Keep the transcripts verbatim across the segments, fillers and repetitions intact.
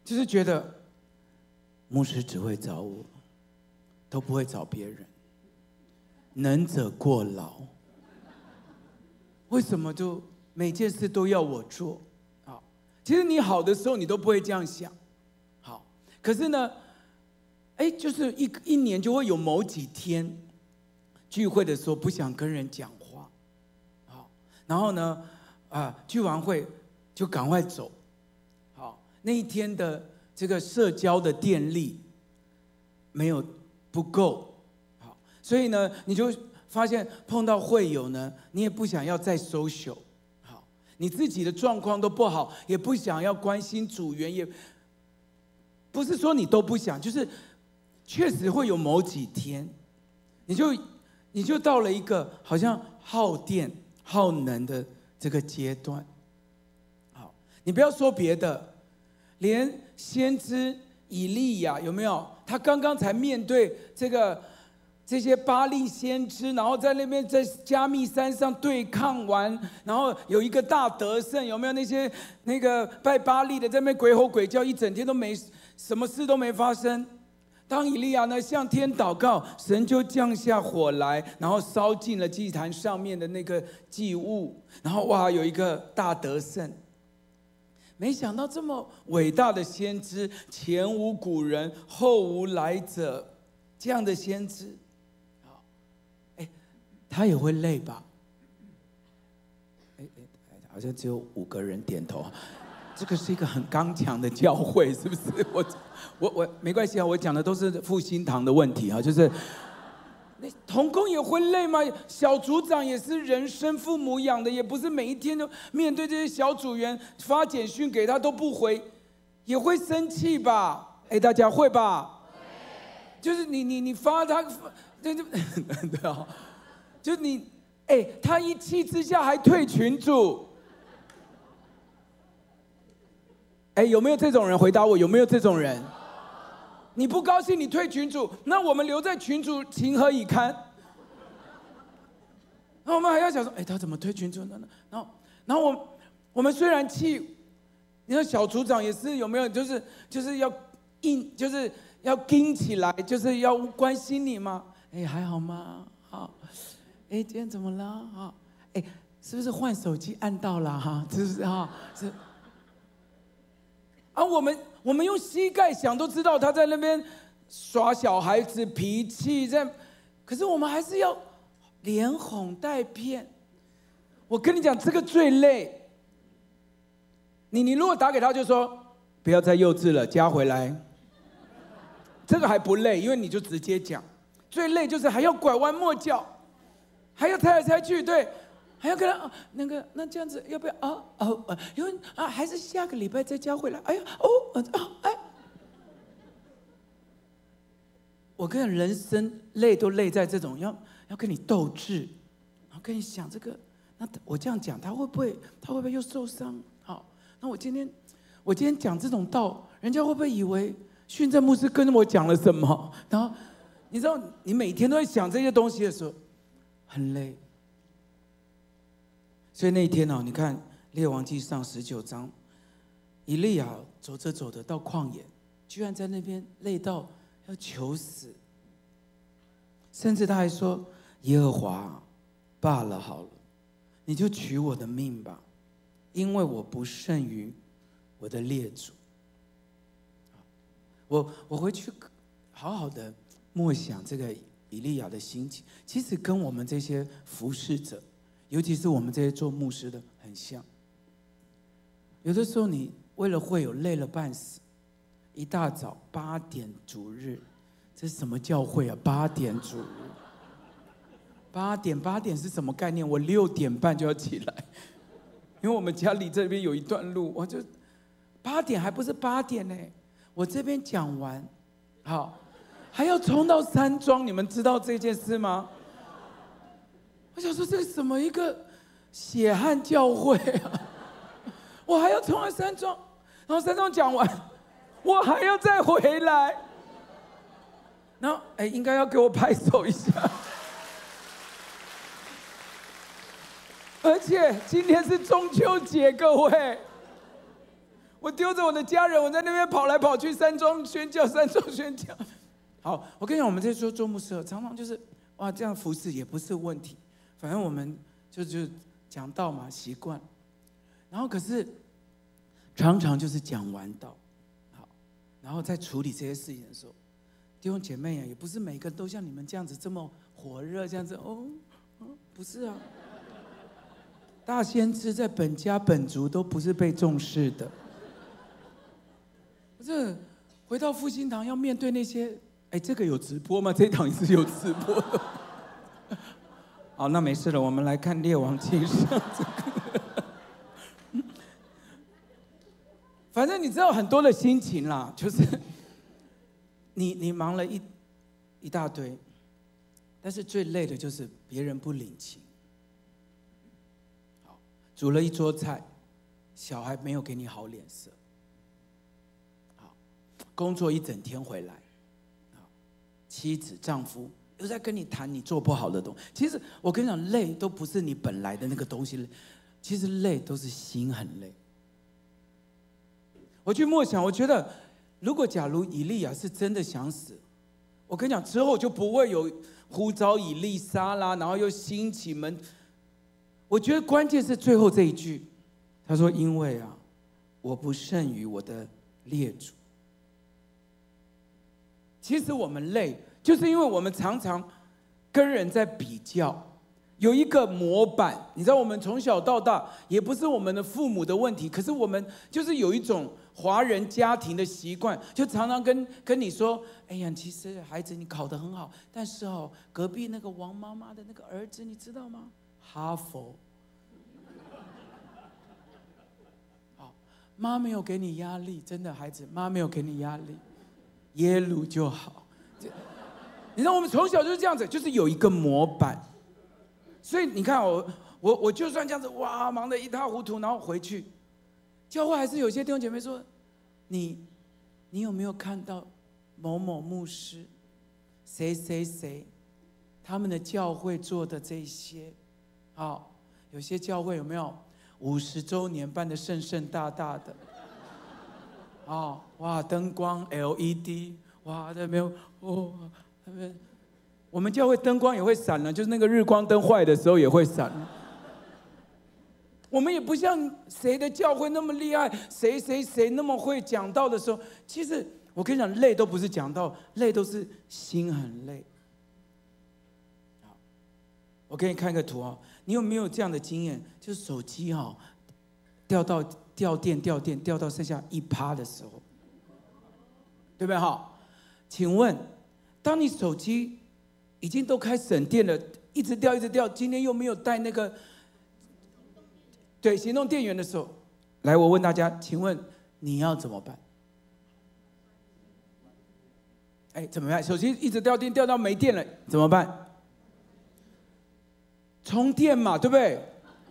就是觉得牧师只会找我，都不会找别人，能者过劳。为什么就每件事都要我做？好，其实你好的时候你都不会这样想。好，可是呢，哎，就是一一年就会有某几天聚会的时候不想跟人讲话，好，然后呢，啊，聚完会就赶快走。好，那一天的这个社交的电力没有不够，好，所以呢，你就发现碰到会友呢，你也不想要再 social， 好，你自己的状况都不好，也不想要关心组员，也不是说你都不想，就是确实会有某几天，你就你就到了一个好像耗电耗能的这个阶段。好，你不要说别的，连先知以利亚有没有？他刚刚才面对这个。这些巴力先知，然后在那边在加密山上对抗完，然后有一个大得胜，有没有？那些那个拜巴力的在那边鬼吼鬼叫，一整天都没什么事都没发生。当以利亚呢向天祷告，神就降下火来，然后烧尽了祭坛上面的那个祭物，然后哇，有一个大得胜。没想到这么伟大的先知，前无古人，后无来者，这样的先知。他也会累吧？哎哎，好像只有五个人点头。这个是一个很刚强的教会，是不是？我我我没关系啊，我讲的都是复兴堂的问题啊，就是那同工也会累吗？小组长也是人生父母养的，也不是每一天都面对这些小组员发简讯给他都不回，也会生气吧？哎，大家会吧？就是你你你发他，对对对啊。就你，哎，他一气之下还退群组，哎，有没有这种人？回答我，有没有这种人？你不高兴，你退群组，那我们留在群组情何以堪？那我们还要想说，哎，他怎么退群组呢？然后，然后我我们虽然气，你看小组长也是有没有？就是就是要硬，就是要盯起来，就是要关心你吗？哎，还好吗？好。哎，今天怎么了？哈，哎，是不是换手机按到了？哈，是不是哈？是。啊，我们我们用膝盖想都知道他在那边耍小孩子脾气，在，可是我们还是要连哄带骗。我跟你讲，这个最累。你你如果打给他，就说不要再幼稚了，加回来。这个还不累，因为你就直接讲。最累就是还要拐弯抹角。还要猜来猜去，对，还要跟他、啊、那个那这样子要不要啊哦啊？因为啊还是下个礼拜再加回来。哎呀哦啊哎，我跟你人生累都累在这种要要跟你斗智，然后跟你想这个，那我这样讲他会不会他会不会又受伤？好，那我今天我今天讲这种道，人家会不会以为训正牧师跟我讲了什么？然后你知道你每天都在想这些东西的时候。很累，所以那一天哦，你看《列王纪上》十九章，以利亚走着走着到旷野，居然在那边累到要求死，甚至他还说：“耶和华，罢了好了，你就取我的命吧，因为我不胜于我的列祖。”我我回去好好的默想这个。以利亚的心情，其实跟我们这些服侍者，尤其是我们这些做牧师的很像。有的时候你为了会友累了半死，一大早八点主日，这是什么教会啊？八点主日，八点八点是什么概念？我六点半就要起来，因为我们家离这边有一段路，我就八点还不是八点呢，我这边讲完，好。还要冲到山庄，你们知道这件事吗？我想说，这是什么一个血汗教会啊！我还要冲到山庄，然后山庄讲完，我还要再回来。然后，哎，应该要给我拍手一下。而且今天是中秋节，各位， 我丢着我的家人，我在那边跑来跑去，山庄宣教，山庄宣教。好，我跟你讲，我们在说做牧师，常常就是哇，这样服侍也不是问题，反正我们就就讲道嘛，习惯。然后可是常常就是讲完道，好，然后在处理这些事情的时候，弟兄姐妹啊，也不是每个人都像你们这样子这么火热，这样子哦，哦不是啊。大先知在本家本族都不是被重视的。这回到复兴堂要面对那些，哎，这个有直播吗？这一堂也是有直播的。好，那没事了，我们来看《列王纪上》这个。反正你知道很多的心情啦，就是你你忙了一一大堆，但是最累的就是别人不领情。好，煮了一桌菜，小孩没有给你好脸色。工作一整天回来，妻子丈夫又在跟你谈你做不好的东西。其实我跟你讲，累都不是你本来的那个东西累，其实累都是心很累。我去默想，我觉得如果假如以利亚是真的想死，我跟你讲，之后就不会有呼召以利沙啦，然后又兴起门。我觉得关键是最后这一句，他说：“因为啊，我不胜于我的列祖。”其实我们累，就是因为我们常常跟人在比较，有一个模板。你知道，我们从小到大，也不是我们的父母的问题，可是我们就是有一种华人家庭的习惯，就常常跟跟你说：“哎呀，其实孩子你考得很好，但是哦，隔壁那个王妈妈的那个儿子，你知道吗？哈佛。好，妈没有给你压力，真的孩子，妈没有给你压力。”耶鲁就好，你知道我们从小就是这样子，就是有一个模板。所以你看我，我我就算这样子，哇，忙得一塌糊涂，然后回去，教会还是有些弟兄姐妹说，你，你有没有看到某某牧师，谁谁谁，他们的教会做的这些，好，有些教会有没有五十周年办的盛盛大大的？哦，哇，灯光 L E D， 哇，那边哦，那边，我们教会灯光也会闪了，就是那个日光灯坏的时候也会闪。我们也不像谁的教会那么厉害，谁谁谁那么会讲道的时候，其实我跟你讲，累都不是讲道，累都是心很累。好，我给你看一个图啊，你有没有这样的经验？就是手机哈，掉到。掉电掉电掉到剩下一趴的时候，对不对哈？请问，当你手机已经都开省电了，一直掉一直掉，今天又没有带那个对行动电源的时候，来，我问大家，请问你要怎么办？哎，怎么办？手机一直掉电掉到没电了，怎么办？充电嘛，对不对？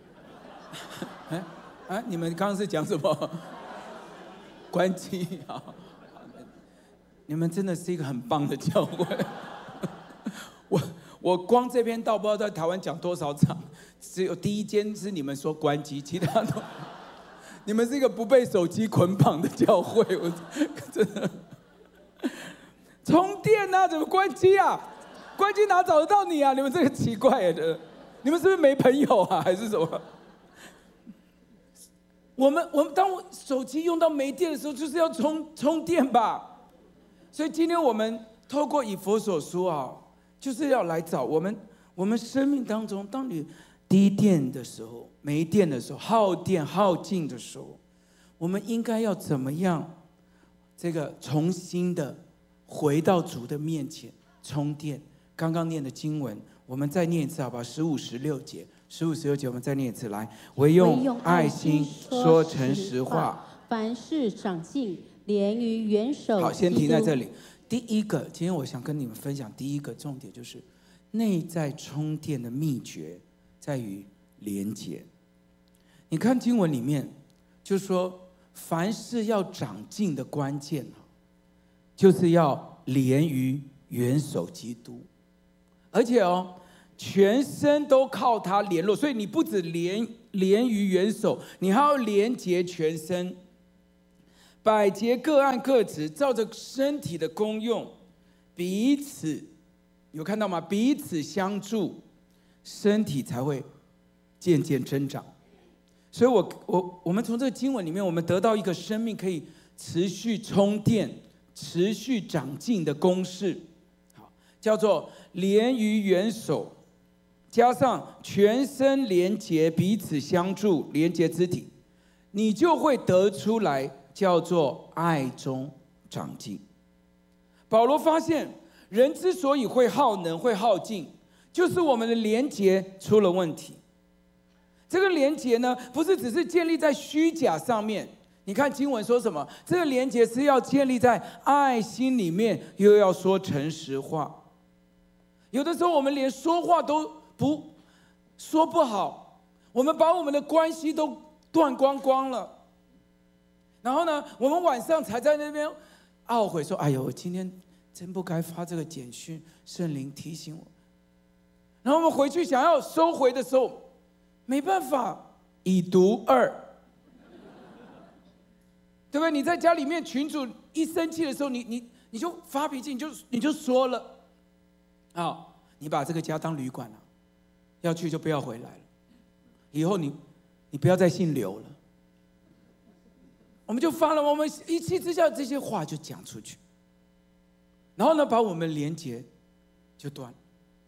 啊！你们刚刚是讲什么？关机啊！你们真的是一个很棒的教会。我我光这篇道不知道在台湾讲多少场，只有第一间是你们说关机，其他都你们是一个不被手机捆绑的教会。我真的充电啊，怎么关机啊？关机哪找得到你啊？你们这个奇怪的，你们是不是没朋友啊，还是什么？我们我们当我手机用到没电的时候，就是要充充电吧。所以今天我们透过以弗所书啊，就是要来找我们我们生命当中，当你低电的时候、没电的时候、耗电耗尽的时候，我们应该要怎么样？这个重新的回到主的面前充电。刚刚念的经文，我们再念一次好不好？十五、十六节。十五、十六节，我们再念一次来。唯用爱心说诚实话， 凡事长进，连于元首。 好，先停在这里。第一个，今天我想跟你们分享第一个重点，就是内在充电的秘诀在于连结。你看经文里面就说，凡事要长进的关键就是要连于元首基督，而且哦。全身都靠它联络，所以你不只连连于元首，你还要连结全身。 百节各按各职，照着身体的功用，彼此有看到吗？彼此相助，身体才会渐渐增长。所以我我我们从这个经文里面，我们得到一个生命可以持续充电、持续长进的公式，好，叫做连于元首，加上全身连结，彼此相助，连结肢体，你就会得出来，叫做爱中长进。保罗发现，人之所以会耗能、会耗尽，就是我们的连结出了问题。这个连结呢，不是只是建立在虚假上面。你看经文说什么？这个连结是要建立在爱心里面，又要说诚实话。有的时候我们连说话都不说不好，我们把我们的关系都断光光了。然后呢，我们晚上才在那边懊悔说：“哎呦，我今天真不该发这个简讯，圣灵提醒我。”然后我们回去想要收回的时候，没办法，已读二，对不对？你在家里面群组一生气的时候，你你你就发脾气，你就你就说了，啊，你把这个家当旅馆了，要去就不要回来了，以后你你不要再姓刘了。我们就发了，我们一气之下这些话就讲出去，然后呢，把我们连结就断了。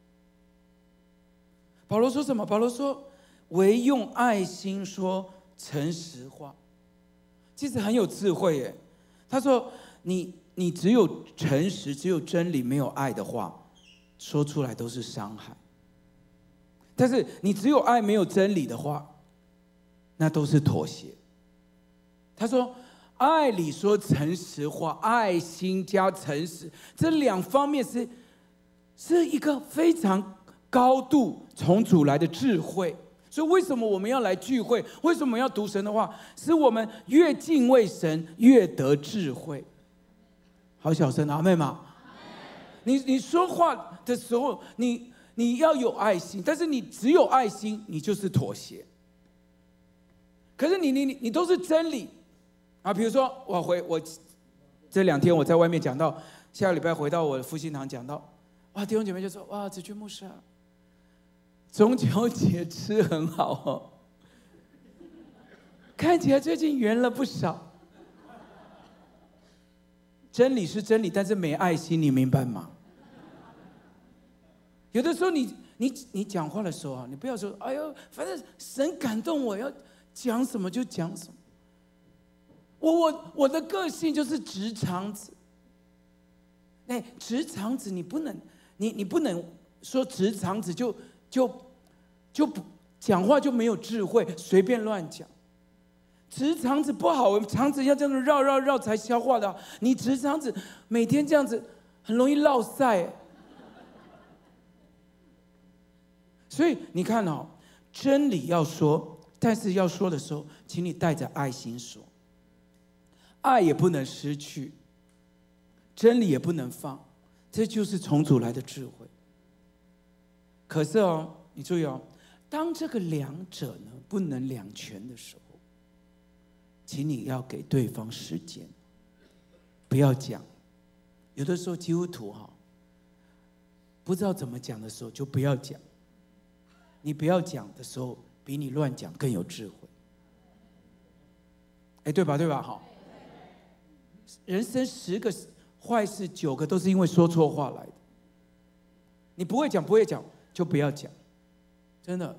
保罗说什么？保罗说，唯用爱心说诚实话。其实很有智慧耶。他说你你只有诚实，只有真理，没有爱的话，说出来都是伤害。但是你只有爱没有真理的话，那都是妥协。他说爱里说诚实话，爱心加诚实，这两方面是是一个非常高度从主来的智慧。所以为什么我们要来聚会？为什么要读神的话？是我们越敬畏神，越得智慧。好小声，阿们吗？你你说话的时候，你你要有爱心，但是你只有爱心，你就是妥协。可是你你你你都是真理啊！比如说我回我这两天我在外面讲到，下个礼拜回到我的复兴堂讲到，哇，弟兄姐妹就说：哇，子君牧师啊，中秋节吃很好哦，看起来最近圆了不少。真理是真理，但是没爱心，你明白吗？有的时候你你你讲话的时候啊，你不要说哎呦，反正神感动我要讲什么就讲什么。我我我的个性就是直肠子。哎，直肠子你不能，你你不能说直肠子就就就不讲话就没有智慧，随便乱讲。直肠子不好，肠子要这样绕绕绕才消化的。你直肠子每天这样子，很容易落塞。所以你看哦，真理要说，但是要说的时候，请你带着爱心说。爱也不能失去，真理也不能放，这就是从主来的智慧。可是哦，你注意哦，当这个两者呢不能两全的时候，请你要给对方时间，不要讲。有的时候基督徒哈，不知道怎么讲的时候就不要讲。你不要讲的时候，比你乱讲更有智慧。哎，对吧？对吧？好。人生十个坏事，九个都是因为说错话来的。你不会讲，不会讲，就不要讲，真的。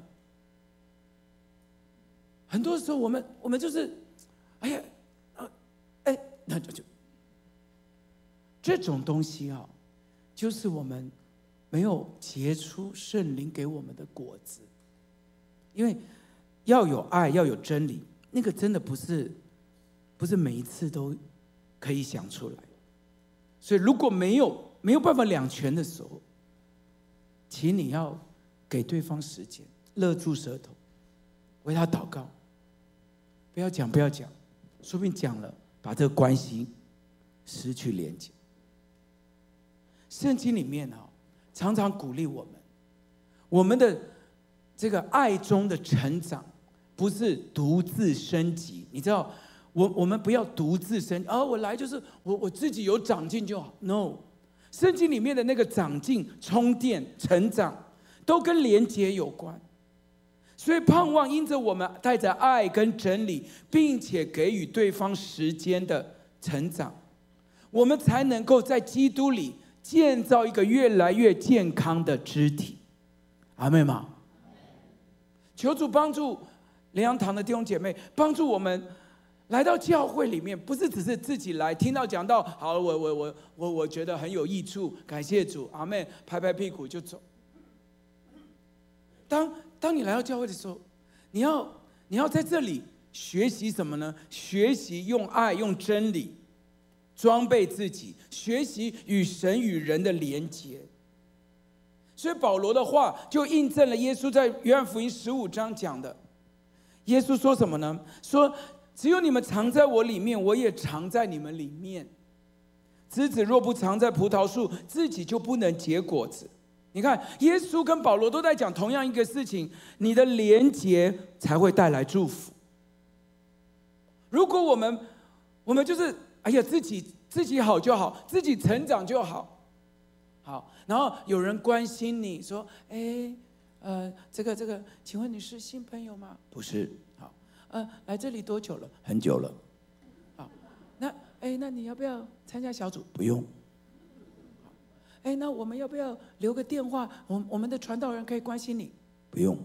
很多时候我们我们就是，哎呀，哎，那就就这种东西啊，就是我们没有结出圣灵给我们的果子。因为要有爱，要有真理，那个真的不是不是每一次都可以想出来。所以如果没有没有办法两全的时候，请你要给对方时间，勒住舌头，为他祷告。不要讲，不要讲，说不定讲了，把这个关系失去连接。圣经里面啊，常常鼓励我们，我们的这个爱中的成长，不是独自升级。你知道， 我我们不要独自生啊，我来就是我我自己有长进就好。No， 圣经里面的那个长进、充电、成长，都跟连结有关。所以盼望因着我们带着爱跟真理，并且给予对方时间的成长，我们才能够在基督里建造一个越来越健康的肢体。阿们吗？求主帮助灵粮堂的弟兄姐妹，帮助我们来到教会里面，不是只是自己来听到讲到，好，我我我我我觉得很有益处，感谢主，阿们，拍拍屁股就走。当当你来到教会的时候，你要你要在这里学习什么呢？学习用爱、用真理装备自己，学习与神与人的连结。所以保罗的话就印证了耶稣在约翰福音十五章讲的。耶稣说什么呢？说只有你们藏在我里面，我也藏在你们里面。枝子若不藏在葡萄树，自己就不能结果子。你看，耶稣跟保罗都在讲同样一个事情，你的连结才会带来祝福。如果我们我们就是哎呀自己自己好就好，自己成长就好，好，然后有人关心你说，哎，呃，这个这个，请问你是新朋友吗？不是，好，呃，来这里多久了？很久了，好，那哎，那你要不要参加小组？不用。哎，那我们要不要留个电话？我我们的传道人可以关心你。不用，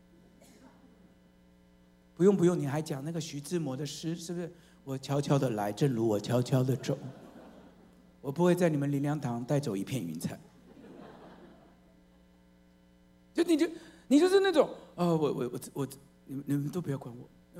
不用，不用。你还讲那个徐志摩的诗，是不是？我悄悄的来，正如我悄悄的走。我不会在你们灵粮堂带走一片云彩。就你就你就是那种，呃，我我我我，你们你们都不要管我。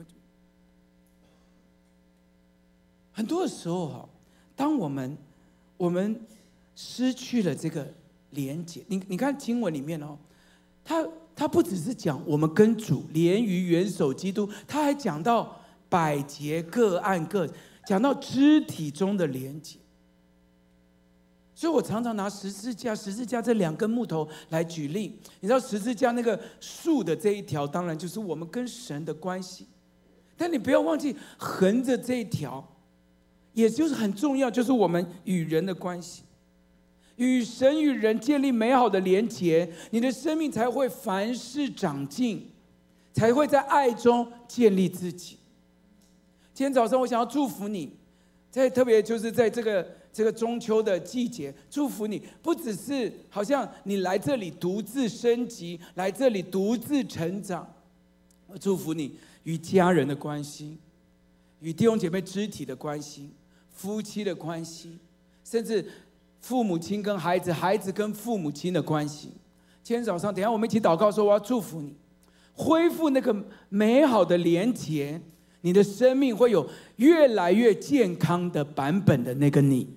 很多的时候哈，当我们我们。失去了这个连结，你你看经文里面哦，他他不只是讲我们跟主连于元首基督，他还讲到百节各按各，讲到肢体中的连结。所以我常常拿十字架、十字架这两根木头来举例。你知道十字架那个竖的这一条，当然就是我们跟神的关系，但你不要忘记横着这一条，也就是很重要，就是我们与人的关系。与神与人建立美好的连结，你的生命才会凡事长进，才会在爱中建立自己。今天早上我想要祝福你，在特别就是在这个这个中秋的季节，祝福你不只是好像你来这里独自升级，来这里独自成长，我祝福你与家人的关系，与弟兄姐妹肢体的关系，夫妻的关系，甚至父母亲跟孩子，孩子跟父母亲的关系。今天早上，等一下我们一起祷告说，我要祝福你，恢复那个美好的连结，你的生命会有越来越健康的版本的那个你。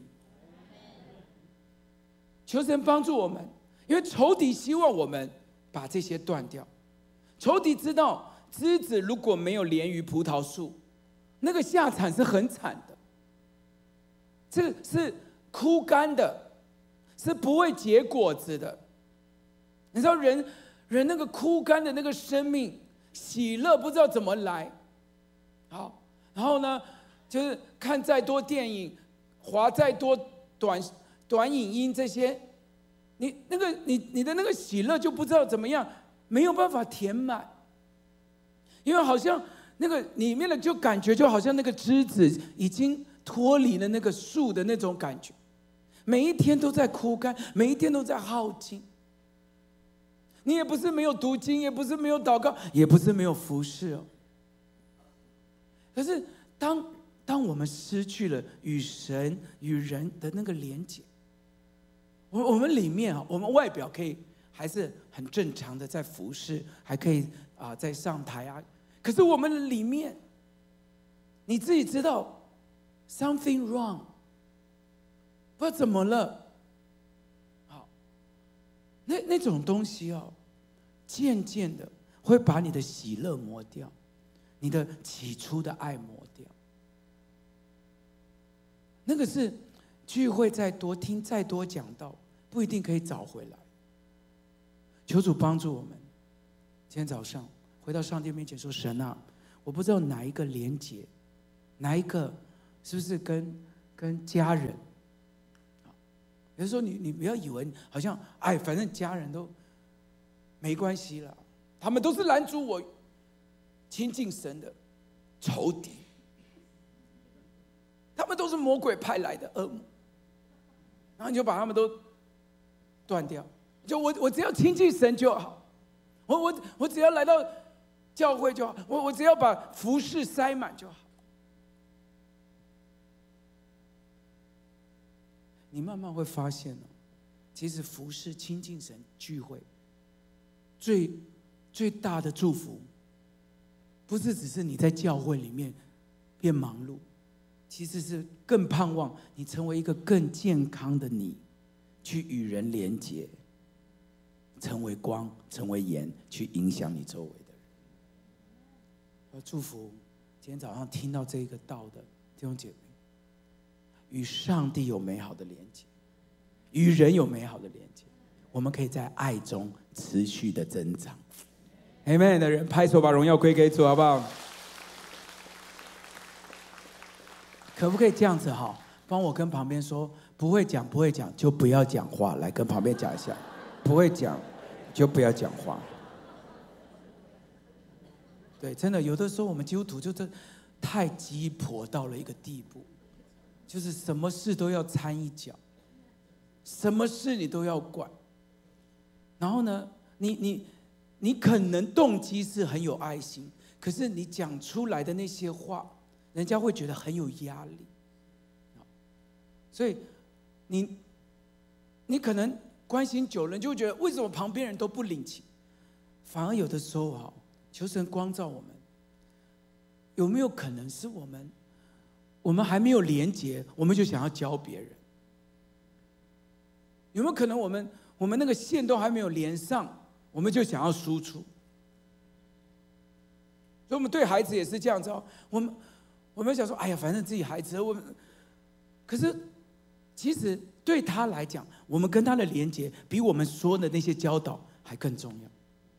求神帮助我们，因为仇敌希望我们把这些断掉。仇敌知道枝子如果没有连于葡萄树，那个下场是很惨的，这是枯干的，是不会结果子的。你知道人人那个枯干的那个生命，喜乐不知道怎么来。好，然后呢，就是看再多电影，滑再多短短影音这些，你那个你你的那个喜乐就不知道怎么样，没有办法填满，因为好像那个里面的就感觉就好像那个枝子已经脱离了那个树的那种感觉，每一天都在枯干，每一天都在耗尽。你也不是没有读经，也不是没有祷告，也不是没有服侍哦。可是当当我们失去了与神与人的那个连结，我我们里面啊，我们外表可以还是很正常的在服侍，还可以啊、呃、在上台啊，可是我们里面，你自己知道 something wrong， 不知道怎么了。好，那那种东西哦，渐渐的会把你的喜乐磨掉，你的起初的爱磨掉。那个是聚会再多听再多讲道，不一定可以找回来。求主帮助我们，今天早上回到上帝面前说：神啊，我不知道哪一个连结哪一个是不是跟跟家人？有的时候你你不要以为好像哎，反正家人都没关系了，他们都是拦阻我亲近神的仇敌，他们都是魔鬼派来的恶魔，然后你就把他们都断掉。就我我只要亲近神就好，我我我只要来到教会就好，我我只要把服事塞满就好。你慢慢会发现哦，其实服事亲近神聚会，最最大的祝福，不是只是你在教会里面变忙碌，其实是更盼望你成为一个更健康的你，去与人连结，成为光，成为盐，去影响你周围的人。我祝福今天早上听到这个道的弟兄姐妹，与上帝有美好的连结，与人有美好的连结，我们可以在爱中持续的增长。Amen 的人拍手，把荣耀归给主，好不好？可不可以这样子哈？帮我跟旁边说，不会讲不会讲就不要讲话，来跟旁边讲一下，不会讲就不要讲话。对，真的有的时候我们基督徒就是太鸡婆到了一个地步，就是什么事都要掺一脚，什么事你都要管。然后呢，你你你可能动机是很有爱心，可是你讲出来的那些话，人家会觉得很有压力。所以你你可能关心久了，你就会觉得为什么旁边人都不领情？反而有的时候啊，求神光照我们，有没有可能是我们我们还没有连结，我们就想要教别人？有没有可能我们我们那个线都还没有连上，我们就想要输出？所以我们对孩子也是这样子哦。我们我们想说，哎呀，反正自己孩子，我们可是其实对他来讲，我们跟他的连结比我们说的那些教导还更重要。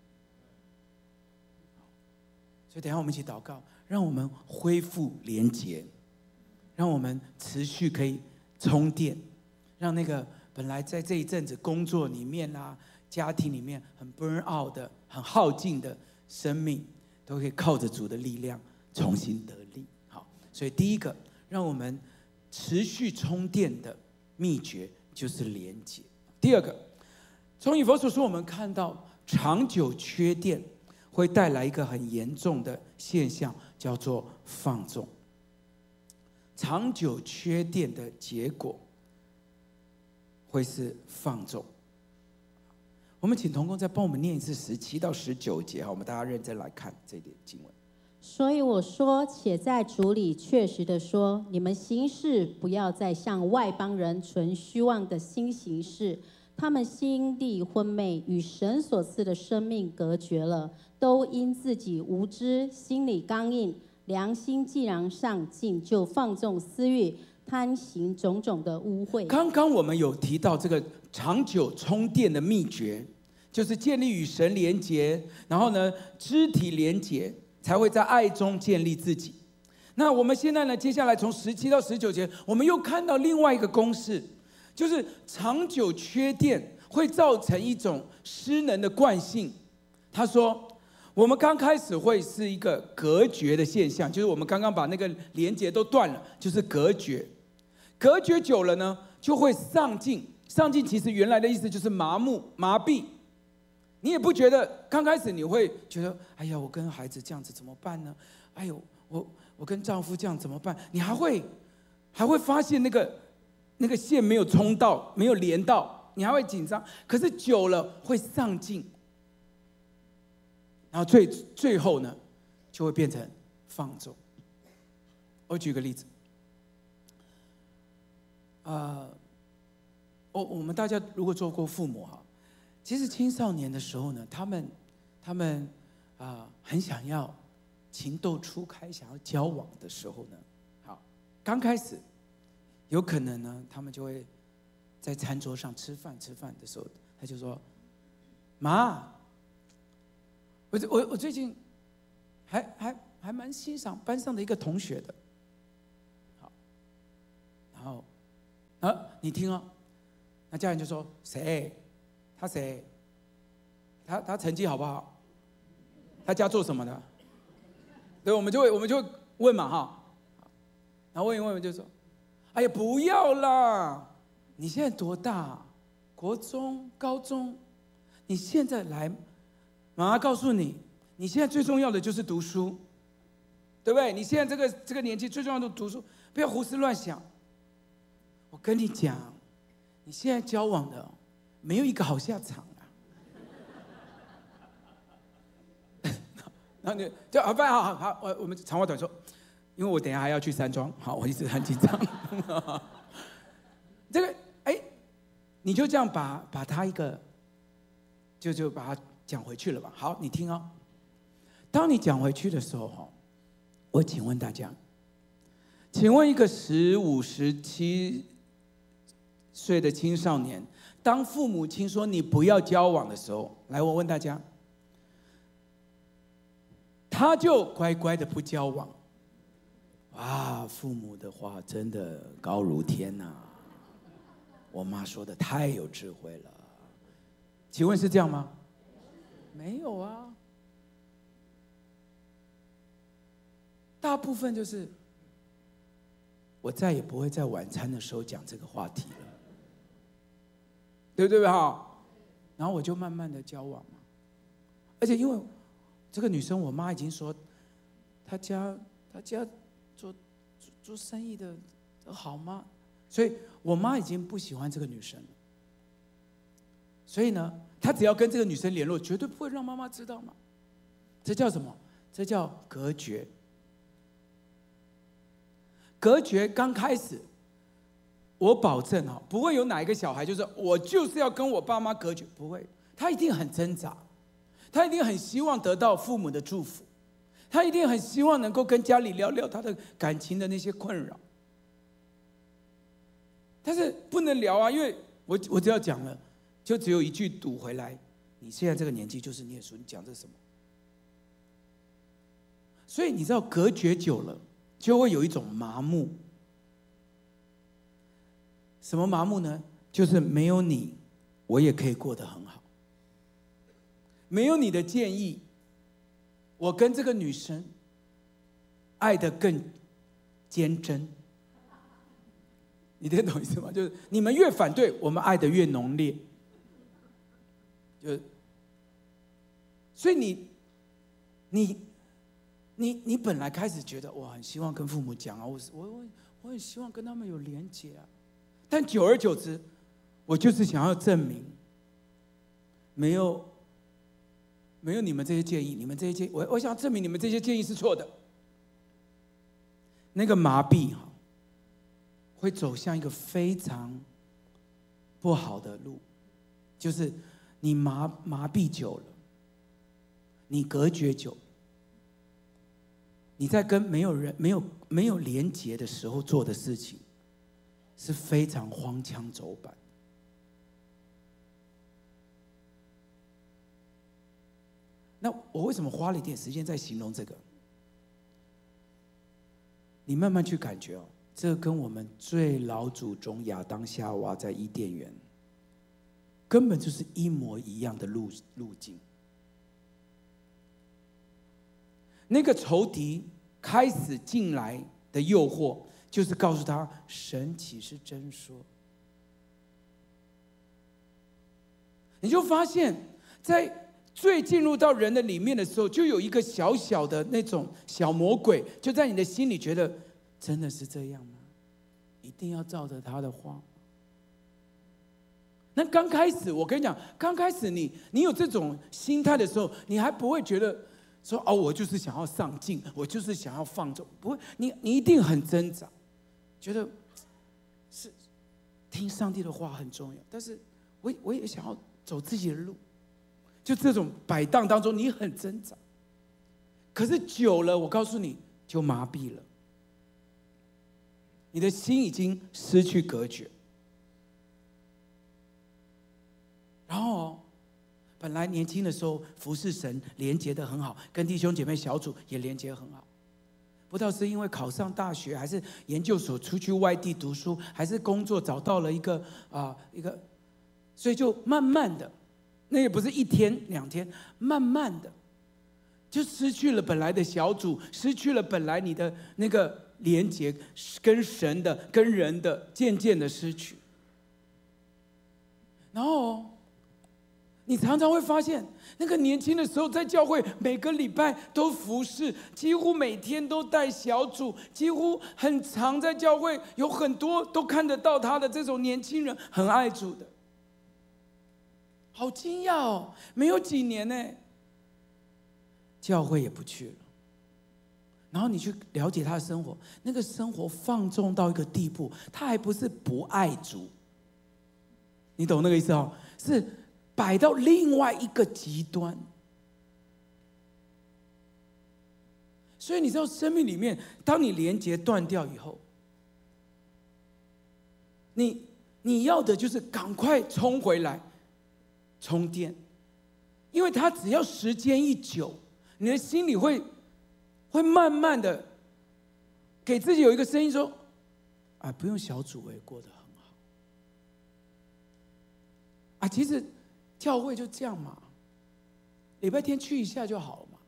所以等一下我们一起祷告，让我们恢复连结，让我们持续可以充电，让那个本来在这一阵子工作里面啊、家庭里面很 burn out 的、很耗尽的生命，都可以靠着主的力量重新得力。好，所以第一个，让我们持续充电的秘诀就是连结。第二个，从以弗所书我们看到，长久缺电会带来一个很严重的现象，叫做放纵。长久缺电的结果会是放纵。我们请同工再帮我们念一次十七到十九节，好，我们大家认真来看这点经文。 所以我说，且在主里确实的说，你们行事不要再向外邦人存虚妄的心行事，他们心地昏昧，与神所赐的生命隔绝了，都因自己无知，心里刚硬，良心既然上进，就放纵私欲，贪行种种的污秽。 刚刚我们有提到这个长久充电的秘诀，就是建立与神连结，然后呢，肢体连结，才会在爱中建立自己。那我们现在呢，接下来从十七到十九节，我们又看到另外一个公式，就是长久缺电会造成一种失能的惯性。他说，我们刚开始会是一个隔绝的现象，就是我们刚刚把那个连结都断了，就是隔绝。隔绝久了呢，就会上进。上进其实原来的意思就是麻木、麻痹。你也不觉得刚开始你会觉得，哎呀，我跟孩子这样子怎么办呢？哎呦，我我跟丈夫这样怎么办？你还会还会发现那个那个线没有冲到，没有连到，你还会紧张。可是久了会上进，然后最最后呢，就会变成放纵。我举个例子，呃，我我们大家如果做过父母哈。其实青少年的时候呢，他们他们啊、呃、很想要情窦初开，想要交往的时候呢，好，刚开始有可能呢，他们就会在餐桌上吃饭吃饭的时候，他就说：“妈，我我我最近还还还蛮欣赏班上的一个同学的， 然后，啊，你听哦，那家人就说谁？他谁？他他成绩好不好？他家做什么的？对，我们就会我们就会问嘛哈，然后问一问就说，哎呀不要啦，你现在多大？国中、高中，你现在来，妈妈告诉你，你现在最重要的就是读书，对不对？你现在这个这个年纪最重要的读书，不要胡思乱想。我跟你讲，你现在交往的没有一个好下场啊。然后你就好，好好好，我我们长话短说，因为我等一下还要去山庄，好，我一直很紧张。这个哎，你就这样把把他一个，就就把他讲回去了吧。好，你听哦。当你讲回去的时候，哈，我请问大家，请问一个十五、十七岁的青少年，当父母亲说你不要交往的时候，来，我问大家，他就乖乖的不交往。哇，父母的话真的高如天哪！我妈说的太有智慧了。请问是这样吗？没有啊，大部分就是我再也不会在晚餐的时候讲这个话题了，对不对哈？然后我就慢慢的交往嘛，而且因为这个女生，我妈已经说，她家她家做做做生意的好吗？所以我妈已经不喜欢这个女生了。所以呢，她只要跟这个女生联络，绝对不会让妈妈知道嘛。这叫什么？这叫隔绝。隔绝刚开始，我保证哈，不会有哪一个小孩就是我就是要跟我爸妈隔绝，不会，他一定很挣扎。他一定很希望得到父母的祝福，他一定很希望能够跟家里聊聊他的感情的那些困扰，但是不能聊啊，因为我我只要讲了，就只有一句堵回来：你现在这个年纪就是念书，你讲这什么？所以你知道，隔绝久了，就会有一种麻木。什么麻木呢？就是没有你，我也可以过得很好。没有你的建议，我跟这个女生爱得更坚贞。你听懂意思吗？就是你们越反对，我们爱得越浓烈。就所以你你你你本来开始觉得我很希望跟父母讲啊，我我我很希望跟他们有连结啊，但久而久之，我就是想要证明，没有。没有你们这些建议，你们这些建议，我我想证明你们这些建议是错的。那个麻痹哈，会走向一个非常不好的路，就是你麻麻痹久了，你隔绝久了，你在跟没有人、没有没有连结的时候做的事情，是非常荒腔走板。那我为什么花了一点时间在形容这个？你慢慢去感觉哦，这跟我们最老祖宗亚当夏娃在伊甸园，根本就是一模一样的路路径。那个仇敌开始进来的诱惑，就是告诉他神岂是真说？你就发现，在最进入到人的里面的时候，就有一个小小的那种小魔鬼，就在你的心里觉得，真的是这样吗？一定要照着他的话？那刚开始，我跟你讲，刚开始你你有这种心态的时候，你还不会觉得说哦，我就是想要上进，我就是想要放纵，不会，你你一定很挣扎，觉得是听上帝的话很重要，但是我我也想要走自己的路。就这种摆荡当中，你很挣扎，可是久了，我告诉你，就麻痹了。你的心已经失去隔绝，然后本来年轻的时候服侍神连结得很好，跟弟兄姐妹小组也连结很好， 不知道是因为考上大学，还是研究所出去外地读书，还是工作找到了一个啊、呃、一个，所以就慢慢的，那也不是一天两天，慢慢的就失去了本来的小组，失去了本来你的那个连结，跟神的跟人的渐渐的失去。然后你常常会发现，那个年轻的时候在教会每个礼拜都服侍，几乎每天都带小组，几乎很常在教会有很多都看得到他的这种年轻人，很爱主的。好惊讶哦，没有几年呢，教会也不去了。然后你去了解他的生活，那个生活放纵到一个地步，他还不是不爱主，你懂那个意思哦？是摆到另外一个极端。所以你知道，生命里面，当你连结断掉以后，你你要的就是赶快冲回来，充电，因为它只要时间一久，你的心里会会慢慢的给自己有一个声音说：“啊，不用小组也过得很好。”啊，其实教会就这样嘛，礼拜天去一下就好了嘛。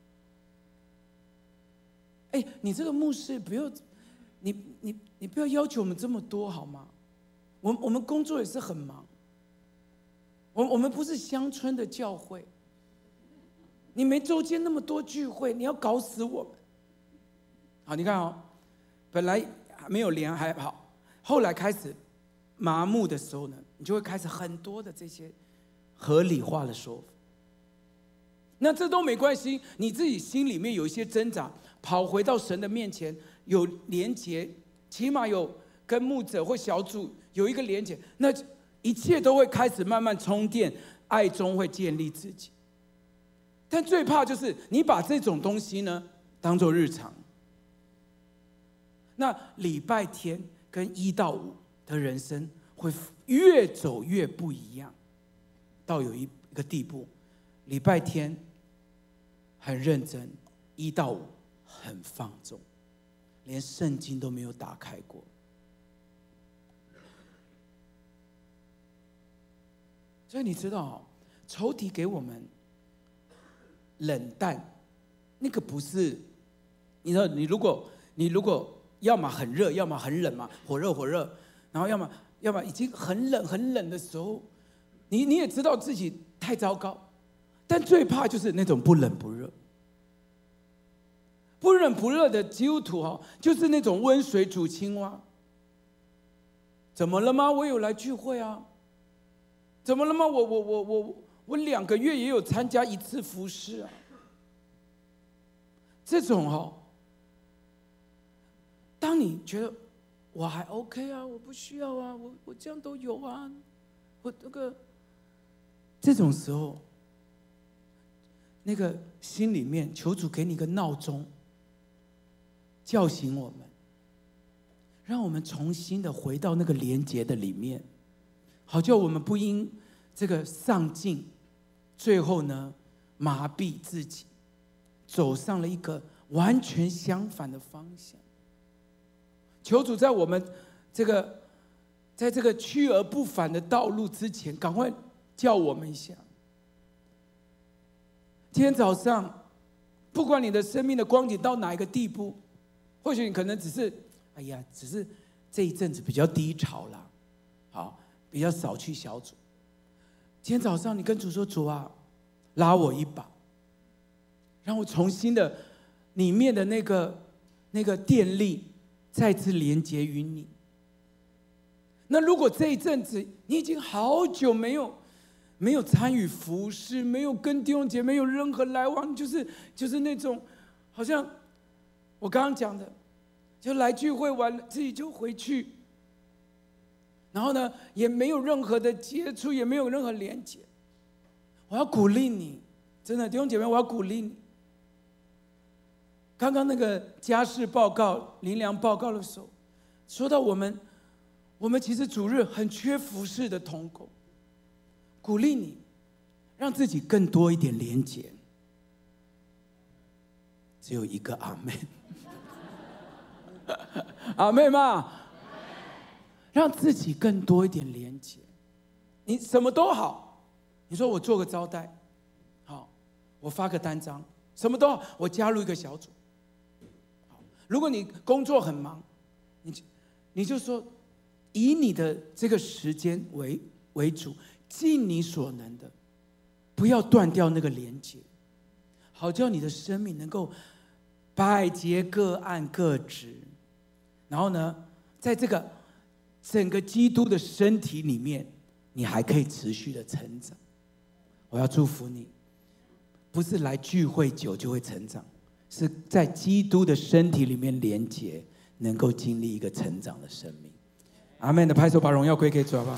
哎，你这个牧师不要，你你你不要要求我们这么多好吗？我我们工作也是很忙，我我们不是乡村的教会，你没周间那么多聚会，你要搞死我们。好，你看哦，本来没有连还好，后来开始麻木的时候呢，你就会开始很多的这些合理化的说法。那这都没关系，你自己心里面有一些挣扎，跑回到神的面前，有连结，起码有跟牧者或小组有一个连结，那一切都会开始慢慢充电，爱中会建立自己。但最怕就是你把这种东西呢当作日常，那礼拜天跟一到五的人生会越走越不一样，到有一个地步，礼拜天很认真，一到五很放纵，连圣经都没有打开过。所以你知道，仇敌给我们冷淡，那个不是，你知道，你如果你如果要么很热，要么很冷嘛，火热火热，然后要么要么已经很冷很冷的时候，你你也知道自己太糟糕，但最怕就是那种不冷不热。不冷不热的基督徒哈，就是那种温水煮青蛙。怎么了吗？我有来聚会啊。怎么了吗？我我我我我两个月也有参加一次服事啊。这种哈，当你觉得我还 OK 啊，我不需要啊，我我这样都有啊，我这个这种时候，那个心里面求主给你个闹钟，叫醒我们，让我们重新的回到那个连结的里面，好叫我们不因这个上进，最后呢麻痹自己，走上了一个完全相反的方向。求主在我们这个在这个去而不返的道路之前，赶快叫我们一下。今天早上，不管你的生命的光景到哪一个地步，或许你可能只是，哎呀，只是这一阵子比较低潮啦，好，比较少去小组。今天早上你跟主说：“主啊，拉我一把，让我重新的里面的那个那个电力再次连结于你。”那如果这一阵子你已经好久没有没有参与服事，没有跟弟兄姐妹有任何来往，就是就是那种好像我刚刚讲的，就来聚会完了自己就回去，然后呢也没有任何的接触，也没有任何连结。我要鼓励你，真的弟兄姐妹，我要鼓励你。刚刚那个家事报告、灵粮报告的时候，说到我们，我们其实主日很缺服事的同工，鼓励你，让自己更多一点连结。只有一个阿们。 阿妹嘛，让自己更多一点连结。你什么都好，你说我做个招待，好，我发个单张，什么都好，我加入一个小组。如果你工作很忙，你你就说以你的这个时间为为主，尽你所能的，不要断掉那个连结，好叫你的生命能够百节各按各职。然后呢，在这个整个基督的身体里面，你还可以持续的成长。我要祝福你，不是来聚会久就会成长，是在基督的身体里面连结，能够经历一个成长的生命。阿们的拍手，把荣耀归给主，好不好？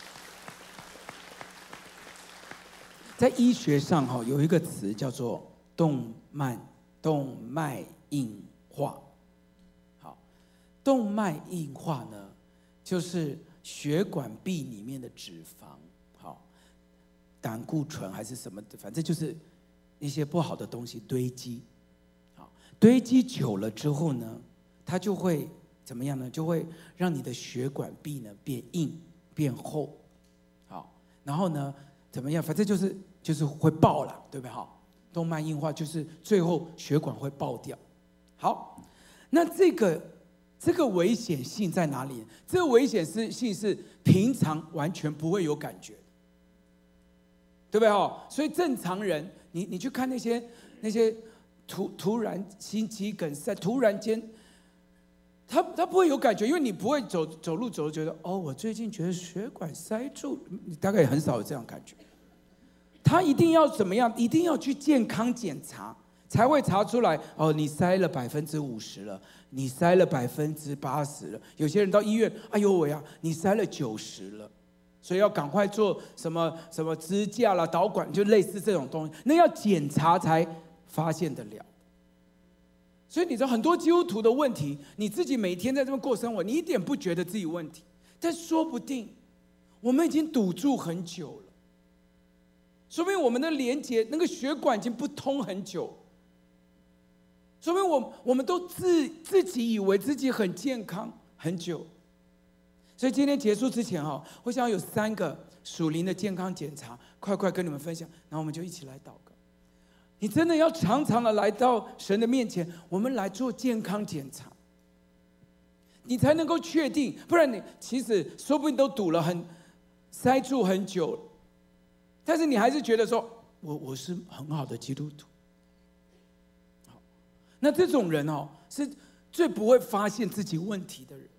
在医学上哈，有一个词叫做动脉动脉硬化。好，动脉硬化呢，就是血管壁里面的脂肪，好，胆固醇还是什么，反正就是一些不好的东西堆积。好，堆积久了之后呢，它就会怎么样呢？就会让你的血管壁呢变硬、变厚。好，然后呢，怎么样？反正就是就是会爆了，对不对？好，动脉硬化就是最后血管会爆掉。好，那这个这个危险性在哪里？这个危险性是平常完全不会有感觉的，对不对？哈，所以正常人，你你去看那些那些突突然心肌梗塞，突然间。他他不会有感觉，因为你不会走走路走，觉得哦，我最近觉得血管塞住，你大概也很少有这样感觉。他一定要怎么样？一定要去健康检查，才会查出来哦，你塞了百分之五十了，你塞了百分之八十了。有些人到医院，哎呦喂呀，你塞了九十了，所以要赶快做什么什么支架啦、导管，就类似这种东西，那要检查才发现得了。所以你知道很多基督徒的问题，你自己每天在这边过生活，你一点不觉得自己问题，但说不定我们已经堵住很久了，说明我们的连结那个血管已经不通很久，说明我我们都自自己以为自己很健康很久。所以今天结束之前哈，我想要有三个属灵的健康检查，快快跟你们分享，然后我们就一起来祷告。你真的要常常的来到神的面前，我们来做健康检查，你才能够确定，不然你其实说不定都堵了很塞住很久，但是你还是觉得说我我是很好的基督徒。好，那这种人哦，是最不会发现自己问题的人。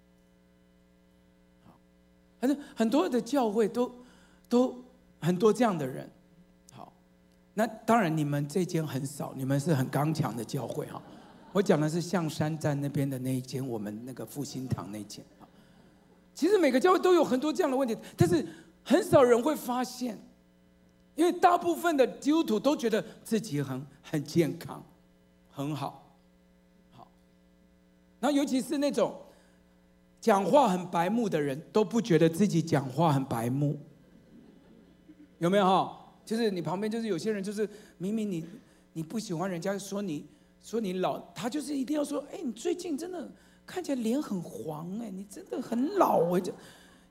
好，反正很多的教会都都很多这样的人。那当然，你们这间很少，你们是很刚强的教会哈。我讲的是象山站那边的那一间，我们那个复兴堂那一间。其实每个教会都有很多这样的问题，但是很少人会发现，因为大部分的基督徒都觉得自己很很健康，很好，好。然后尤其是那种讲话很白目的人，都不觉得自己讲话很白目，有没有哈？就是你旁边就是有些人，就是明明你你不喜欢人家说你说你老，他就是一定要说，哎，你最近真的看起来脸很黄，哎，你真的很老，我就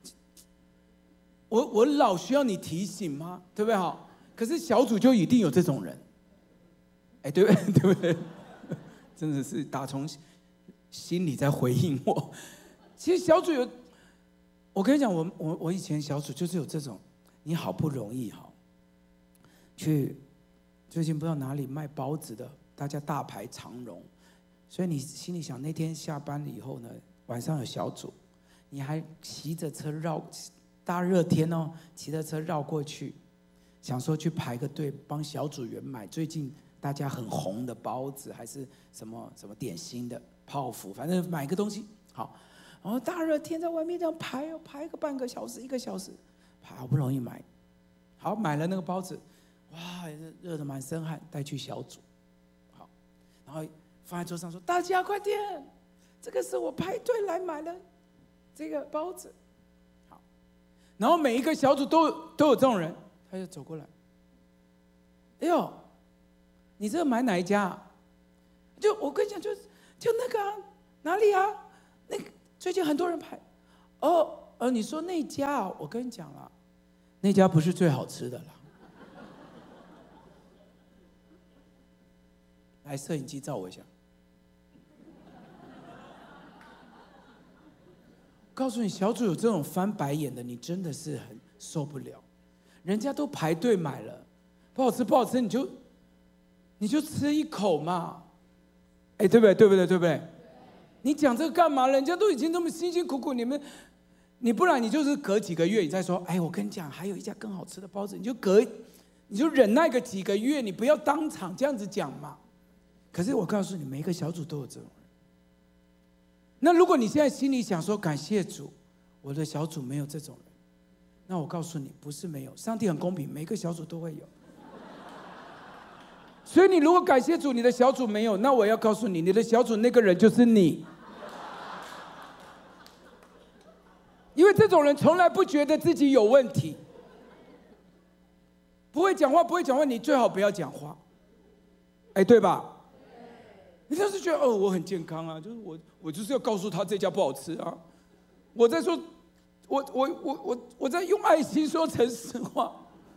我我老需要你提醒吗？对不对哈？可是小组就一定有这种人，哎，对不对？对不对？真的是打从心里在回应我。其实小组有，我跟你讲，我我我以前小组就是有这种，你好不容易哈。去最近不知道哪里卖包子的，大家大排长龙，所以你心里想，那天下班了以后呢，晚上有小组，你还骑着车绕，大热天哦，骑着车绕过去，想说去排个队帮小组员买最近大家很红的包子，还是什么什么点心的泡芙，反正买个东西好，然后大热天在外面这样排哦，排个半个小时一个小时，好不容易买，好买了那个包子。哇，热得满身汗，带去小组，好，然后放在桌上说：“大家快点，这个是我排队来买的这个包子。”好，然后每一个小组都有都有这种人，他就走过来，哎呦，你这个买哪一家啊？就我跟你讲，就就那个啊， 哪里啊？那个最近很多人排。哦，呃，你说那家啊？我跟你讲了，那家不是最好吃的啦。来，摄影机照我一下。告诉你，小组有这种翻白眼的，你真的是很受不了。人家都排队买了，不好吃不好吃，你就你就吃一口嘛。哎，对不对？对不对？对不对？你讲这个干嘛？人家都已经那么辛辛苦苦，你们，你不然你就是隔几个月你再说，哎，我跟你讲，还有一家更好吃的包子，你就隔，你就忍耐个几个月，你不要当场这样子讲嘛。可是我告诉你，每一个小组都有这种人。那如果你现在心里想说感谢主，我的小组没有这种人，那我告诉你，不是没有，上帝很公平，每个小组都会有。所以你如果感谢主，你的小组没有，那我要告诉你，你的小组那个人就是你。因为这种人从来不觉得自己有问题，不会讲话，不会讲话，你最好不要讲话，哎，对吧？你就是觉得哦，我很健康啊，就是我，我就是要告诉他这家不好吃啊。我在说，我我我我我在用爱心说诚实话。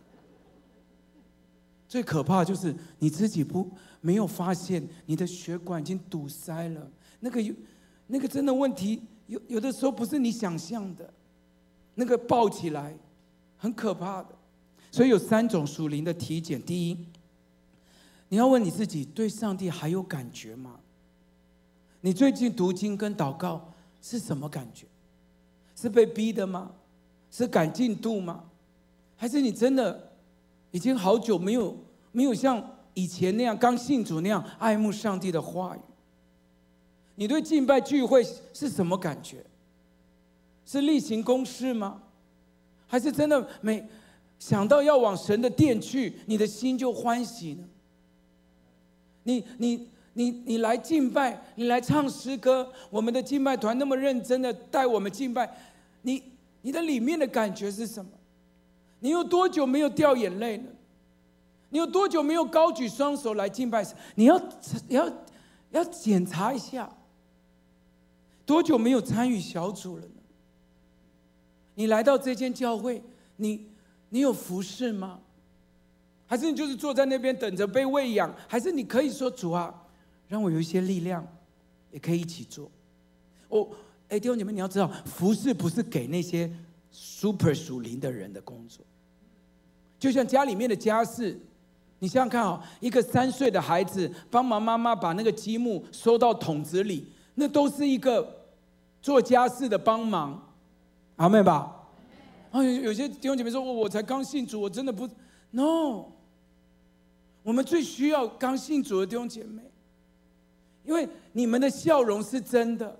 最可怕的就是你自己不没有发现，你的血管已经堵塞了。那个有，那个真的问题，有有的时候不是你想象的，那个爆起来，很可怕的。所以有三种属灵的体检，第一。你要问你自己，对上帝还有感觉吗？你最近读经跟祷告是什么感觉？是被逼的吗？是赶进度吗？还是你真的已经好久没有没有像以前那样刚信主那样爱慕上帝的话语？你对敬拜聚会是什么感觉？是例行公事吗？还是真的每想到要往神的殿去，你的心就欢喜呢？你你你你来敬拜，你来唱诗歌，我们的敬拜团那么认真的带我们敬拜，你你的里面的感觉是什么？你有多久没有掉眼泪了？你有多久没有高举双手来敬拜神？你要要要检查一下，多久没有参与小组了呢？你来到这间教会，你你有服侍吗？还是你就是坐在那边等着被喂养？还是你可以说主啊，让我有一些力量，也可以一起做。哦，哎，弟兄姐妹，你要知道，服侍不是给那些 super 属灵的人的工作。就像家里面的家事，你想想看啊，一个三岁的孩子帮忙妈妈把那个积木收到桶子里，那都是一个做家事的帮忙，阿们吧？啊，有有些弟兄姐妹说，我我才刚信主，我真的不 ，no。我们最需要刚信主的弟兄姐妹，因为你们的笑容是真的。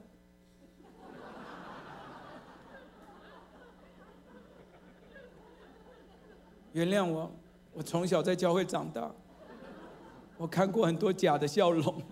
原谅我，我从小在教会长大，我看过很多假的笑容。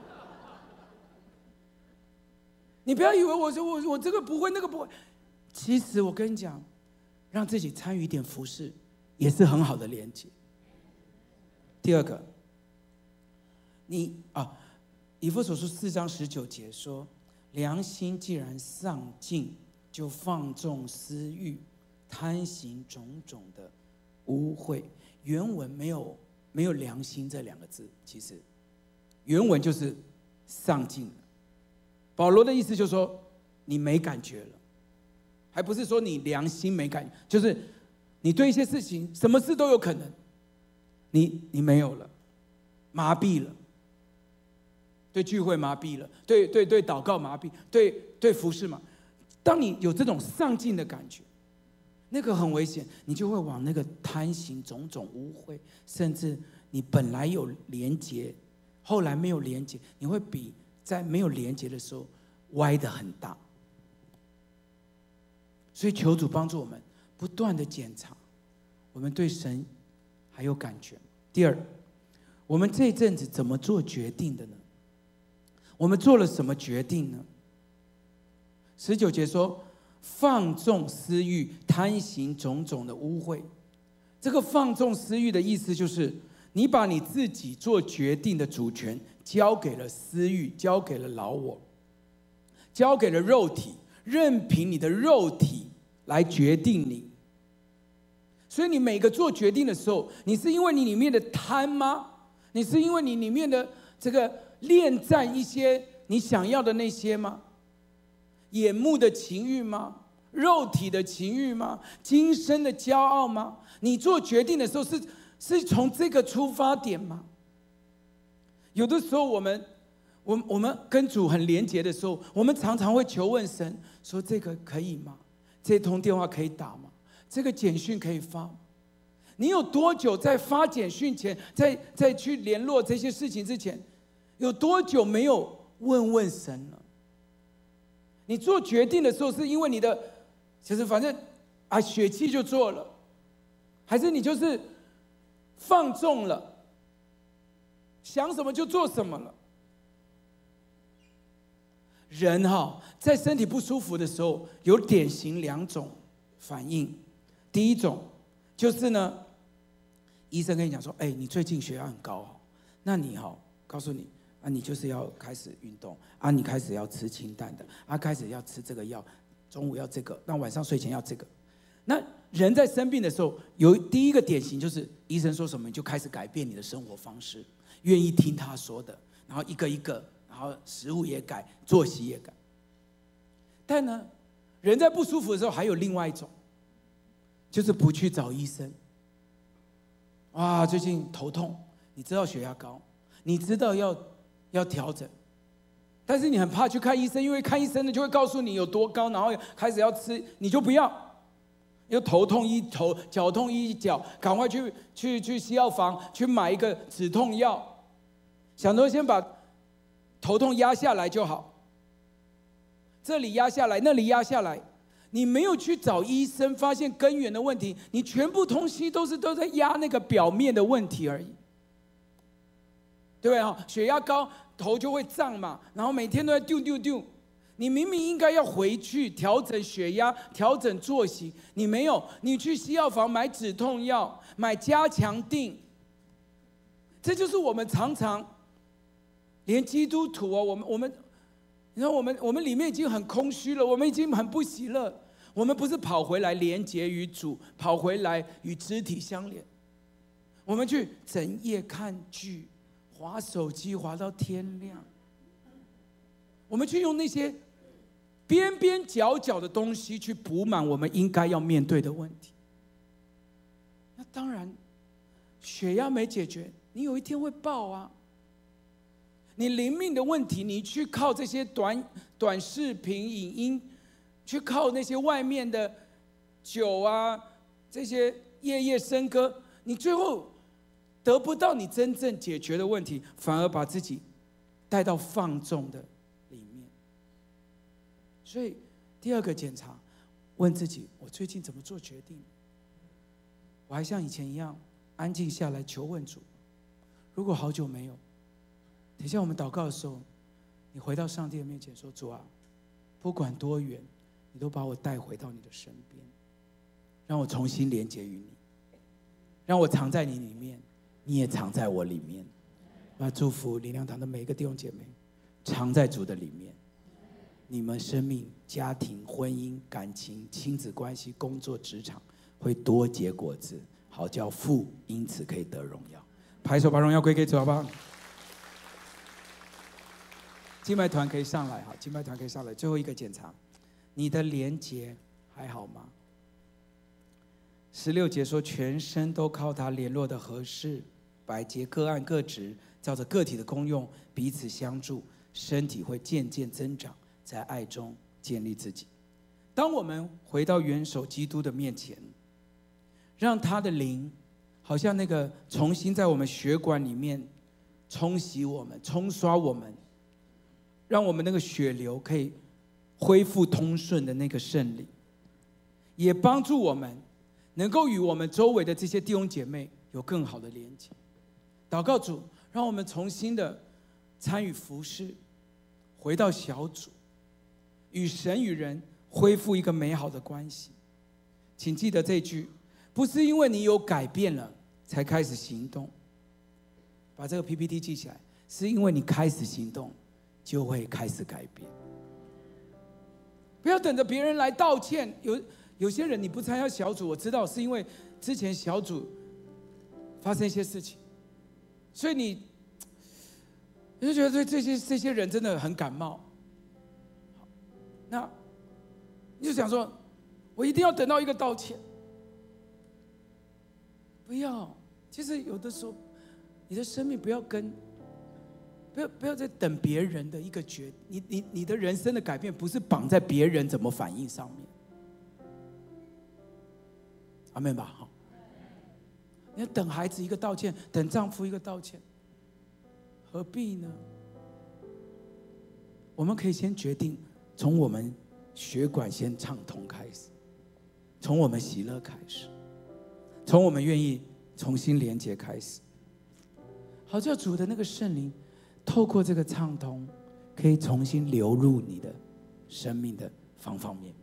你不要以为我说我我这个不会那个不会，其实我跟你讲，让自己参与一点服事，也是很好的连接。第二个，你啊，以弗所书四章十九节说，良心既然丧尽，就放纵私欲，贪行种种的污秽。原文没有没有良心这两个字，其实原文就是丧尽了。保罗的意思就是说，你没感觉了，还不是说你良心没感觉，就是你对一些事情，什么事都有可能。你你没有了，麻痹了，对聚会麻痹了，对对对祷告麻痹，对对服事嘛。当你有这种上进的感觉，那个很危险，你就会往那个贪行种种污秽，甚至你本来有连结，后来没有连结，你会比在没有连结的时候歪得很大。所以求主帮助我们不断的检查，我们对神还有感觉。第二，我们这一阵子怎么做决定的呢？我们做了什么决定呢？十九节说，放纵私欲，贪行种种的污秽。这个放纵私欲的意思就是，你把你自己做决定的主权交给了私欲，交给了老我。 交给了肉体，任凭你的肉体来决定你。所以你每个做决定的时候，你是因为你里面的贪吗？你是因为你里面的这个恋在一些你想要的那些吗？眼目的情欲吗？肉体的情欲吗？今生的骄傲吗？你做决定的时候是是从这个出发点吗？有的时候我们我我们跟主很连结的时候，我们常常会求问神说：这个可以吗？这通电话可以打吗？这个简讯可以发吗？你有多久在发简讯前，在在去联络这些事情之前，有多久没有问问神了？你做决定的时候，是因为你的，其实反正啊血气就做了，还是你就是放纵了，想什么就做什么了？人哈，在身体不舒服的时候，有典型两种反应。第一种就是呢，医生跟你讲说：“哎，你最近血压很高哦，那你哈，告诉你啊，你就是要开始运动啊，你开始要吃清淡的啊，开始要吃这个药，中午要这个，那晚上睡前要这个。”那人在生病的时候，有第一个典型就是医生说什么，你就开始改变你的生活方式，愿意听他说的，然后一个一个，然后食物也改，作息也改。但呢，人在不舒服的时候，还有另外一种，就是不去找医生。啊，最近头痛，你知道血压高，你知道要要调整，但是你很怕去看医生，因为看医生的就会告诉你有多高，然后开始要吃，你就不要。又头痛医头，脚痛医脚，赶快去去去西药房去买一个止痛药，想说先把头痛压下来就好，这里压下来，那里压下来。你没有去找医生，发现根源的问题，你全部东西都是都在压那个表面的问题而已，对不对？血压高，头就会胀嘛，然后每天都在丢丢丢。你明明应该要回去调整血压、调整作息，你没有，你去西药房买止痛药、买加强定。这就是我们常常，连基督徒哦，我们我们，你看我们我们里面已经很空虚了，我们已经很不喜乐。我们不是跑回来连结于主，跑回来与肢体相连，我们去整夜看剧、滑手机滑到天亮，我们去用那些边边角角的东西去补满我们应该要面对的问题。那当然，血压没解决，你有一天会爆啊！你灵命的问题，你去靠这些短短视频、影音，去靠那些外面的酒啊，这些夜夜笙歌，你最后得不到你真正解决的问题，反而把自己带到放纵的里面。所以第二个检查，问自己：我最近怎么做决定？我还像以前一样安静下来求问主？如果好久没有，等一下我们祷告的时候，你回到上帝的面前说：主啊，不管多远，你都把我带回到你的身边，让我重新连接于你，让我藏在你里面，你也藏在我里面。我要祝福灵粮堂的每一个弟兄姐妹，藏在主的里面，你们生命、家庭、婚姻、感情、亲子关系、工作、职场会多结果子，好叫父因此可以得荣耀。拍手把荣耀归给主，好不好？敬拜团可以上来，好，敬拜团可以上来。最后一个检查，你的连结还好吗？十六节说，全身都靠他联络的合适，百节各按各职，照着个体的功用彼此相助，身体会渐渐增长，在爱中建立自己。当我们回到元首基督的面前，让他的灵好像那个重新在我们血管里面冲洗我们、冲刷我们，让我们那个血流可以恢复通顺的那个圣灵，也帮助我们能够与我们周围的这些弟兄姐妹有更好的连接。祷告主，让我们重新的参与服事，回到小组，与神与人恢复一个美好的关系。请记得这句，不是因为你有改变了才开始行动，把这个 P P T 记起来，是因为你开始行动就会开始改变。 不要等着别人来道歉。有有些人你不参加小组，我知道是因为之前小组发生一些事情，所以你你就觉得对这些这些人真的很感冒。那你就想说，我一定要等到一个道歉。不要，其实有的时候，你的生命不要跟，不要不要再等别人的一个决，你你你的人生的改变不是绑在别人怎么反应上面。阿们吧，好。你要等孩子一个道歉，等丈夫一个道歉，何必呢？我们可以先决定，从我们血管先畅通开始，从我们喜乐开始，从我们愿意重新连接开始，好叫主的那个圣灵透过这个畅通，可以重新流入你的生命的方方面面，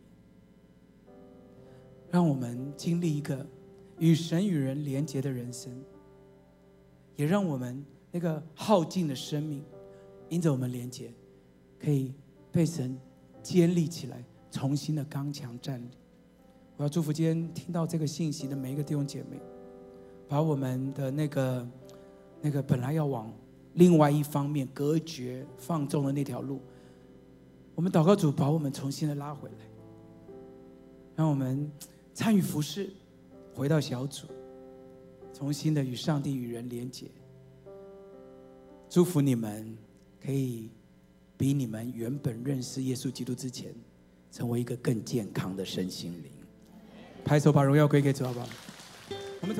让我们经历一个与神与人连结的人生，也让我们那个耗尽的生命，因着我们连结，可以被神坚立起来，重新的刚强站立。我要祝福今天听到这个信息的每一个弟兄姐妹，把我们的那个那个本来要往另外一方面隔绝放纵的那条路，我们祷告主把我们重新的拉回来，让我们参与服事，回到小组，重新的与上帝与人连结。祝福你们可以比你们原本认识耶稣基督之前，成为一个更健康的身心灵。拍手把荣耀归给主，好不好？